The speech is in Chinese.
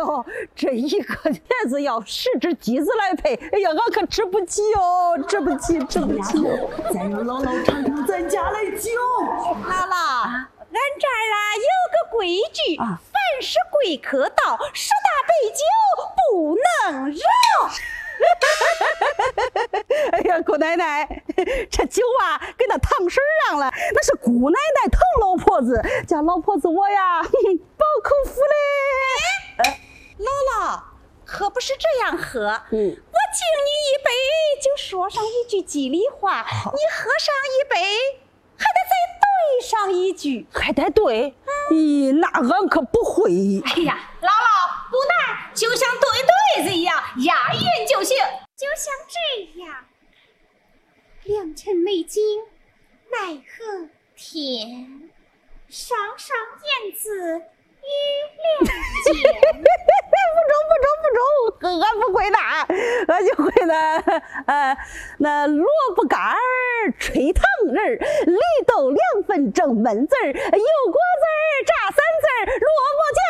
呦，这一个钳子要10只鸡子来配，哎呀，俺可吃不起哦，吃不起。 再让姥姥尝尝咱家的酒。 姥姥，俺这儿啊有个规矩，凡是贵客到，10大杯酒不能饶。 哎呀，姑奶奶，这酒啊给那糖水让了，那是姑奶奶疼老婆子，叫老婆子我呀饱口福嘞。 姥姥，可不是这样喝。我敬你一杯，就说上一句吉利话；你喝上一杯，还得再对上一句。 还得对？咦，那俺可不会。 哎呀，姥姥不难，就像对对子一样，押韵就行。 就像这样，良辰美景奈何天，上上燕子与两间。 不中，俺不会那，俺就会那萝卜干儿吹糖人儿，绿豆2分蒸焖汁儿，油果子儿炸3字儿，萝卜